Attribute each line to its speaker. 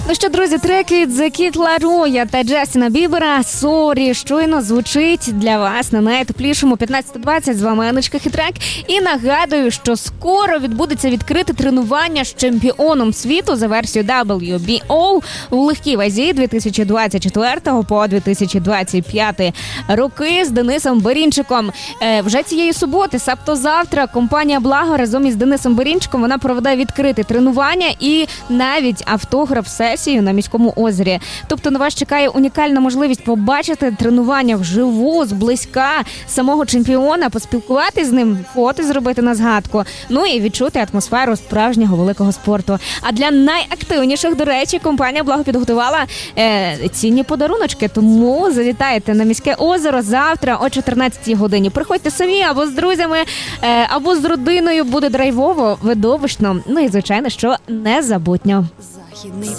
Speaker 1: Ну що, друзі, трек від The Kid Laroi та Джастіна Бібера «Sorry» щойно звучить для вас на найтеплішому 15:20. З вами Анечка Хитрак. І нагадую, що скоро відбудеться відкрите тренування з чемпіоном світу за версією WBO у легкій вазі 2024 по 2025 роки з Денисом Берінчиком. Вже цієї суботи, себто завтра, компанія «Благо» разом із Денисом Берінчиком вона проведе відкрите тренування і навіть автограф-сесію на міському озері. Тобто на вас чекає унікальна можливість побачити тренування вживу, зблизька самого чемпіона, поспілкуватися з ним, фото зробити на згадку, ну і відчути атмосферу справжнього великого спорту. А для найактивніших, до речі, компанія «Благо» підготувала цінні подаруночки, тому завітайте на міське озеро завтра о 14-й годині. Приходьте самі або з друзями, або з родиною, буде драйвово, видовищно, ну і, звичайно, що незабутньо.